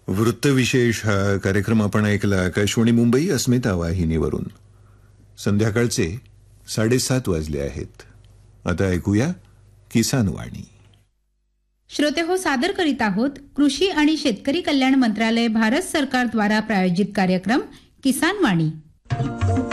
वृत्तविशेष हा कार्यक्रम आपण ऐकला आकाशवाणी मुंबई अस्मिता वाहिनीवरून. संध्याकाळचे 7:30 वाजले आहेत. आता ऐकूया किसान वाणी. श्रोते हो, सादर करीत आहोत कृषी आणि शेतकरी कल्याण मंत्रालय भारत सरकार द्वारा प्रायोजित कार्यक्रम किसान वाणी.